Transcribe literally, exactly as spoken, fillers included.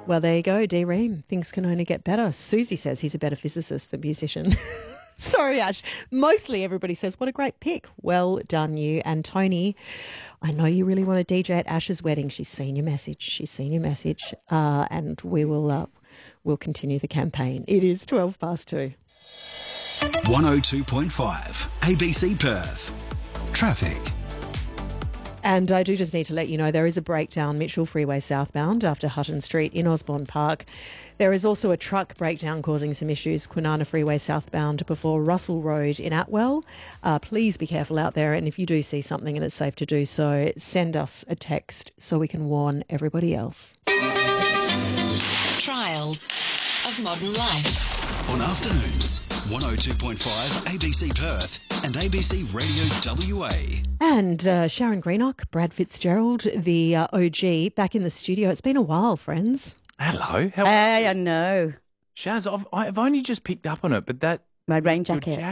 Well, there you go, D. Ream. Things can only get better. Susie says he's a better physicist than musician. Sorry, Ash. Mostly everybody says, what a great pick. Well done, you. And Tony, I know you really want to D J at Ash's wedding. She's seen your message. She's seen your message. Uh, and we will uh, we'll continue the campaign. It is twelve past two. one oh two point five A B C Perth. Traffic. And I do just need to let you know there is a breakdown Mitchell Freeway southbound after Hutton Street in Osborne Park. There is also a truck breakdown causing some issues Kwinana Freeway southbound before Russell Road in Atwell. Uh, please be careful out there, and if you do see something and it's safe to do so, send us a text so we can warn everybody else. Trials of modern life. On afternoons, one oh two point five A B C Perth and A B C Radio W A. And uh, Sharon Greenock, Brad Fitzgerald, the uh, O G, back in the studio. It's been a while, friends. Hello. How Hey, I know. Shaz, I've, I've only just picked up on it, but that My rain your jacket.